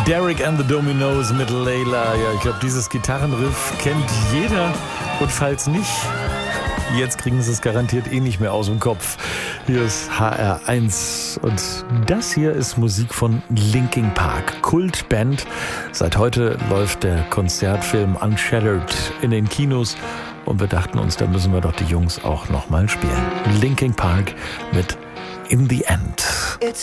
Derek and the Dominos mit Layla. Ja, ich glaube, dieses Gitarrenriff kennt jeder. Und falls nicht, jetzt kriegen sie es garantiert eh nicht mehr aus dem Kopf. Hier ist HR1 und das hier ist Musik von Linkin Park, Kultband. Seit heute läuft der Konzertfilm Unshattered in den Kinos und wir dachten uns, da müssen wir doch die Jungs auch nochmal spielen. Linkin Park mit In the End.